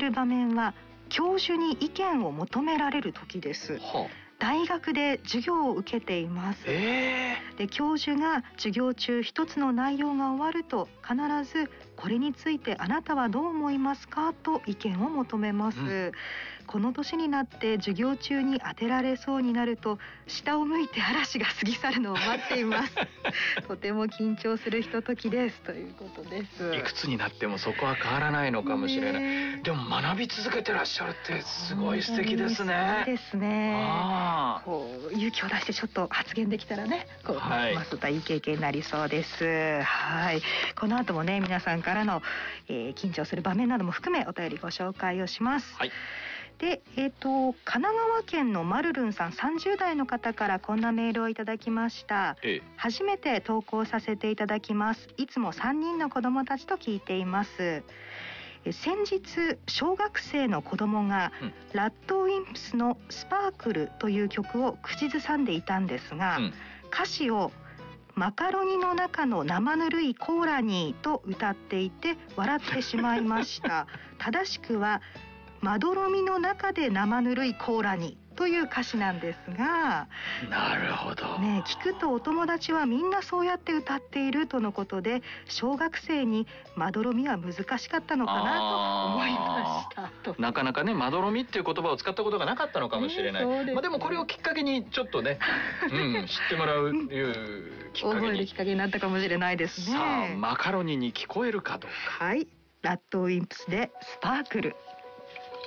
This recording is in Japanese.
る場面は教授に意見を求められる時です。大学で授業を受けています。で教授が授業中一つの内容が終わると必ずこれについてあなたはどう思いますかと意見を求めます、この年になって授業中に当てられそうになると下を向いて嵐が過ぎ去るのを待っていますとても緊張するひとときですということです。 いくつになってもそこは変わらないのかもしれない、でも学び続けてらっしゃるってすごい素敵ですね。 そうですね。こう勇気を出してちょっと発言できたらね、こう、ますたいい経験になりそうです。この後もね皆さんからの、緊張する場面なども含めお便りご紹介をします。で、神奈川県のまるるんさん30代の方からこんなメールをいただきました。初めて投稿させていただきます。いつも3人の子どもたちと聞いています。先日小学生の子供が、ラッドウィンプスのスパークルという曲を口ずさんでいたんですが、歌詞をマカロニの中の生ぬるいコーラにと歌っていて笑ってしまいました正しくはまどろみの中で生ぬるいコーラにという歌詞なんですが、 なるほどね、聞くとお友達はみんなそうやって歌っているとのことで小学生にまどろみは難しかったのかなと思いましたと。 なかなかねまどろみっていう言葉を使ったことがなかったのかもしれない、でもこれをきっかけにちょっとね、知ってもらういうきっかけに覚えるきっかけになったかもしれないですね。 さあマカロニに聞こえるかどうか。 ラッドウィンプスでスパークル。